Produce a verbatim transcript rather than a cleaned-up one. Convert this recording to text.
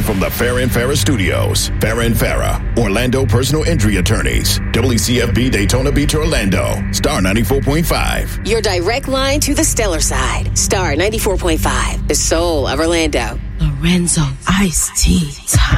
from the Farrah and Farrah Studios. Farrah and Farrah, Orlando personal injury attorneys. W C F B Daytona Beach, Orlando. Star ninety-four point five. Your direct line to the stellar side. Star ninety-four point five, the soul of Orlando. Lorenzo Iced Tea.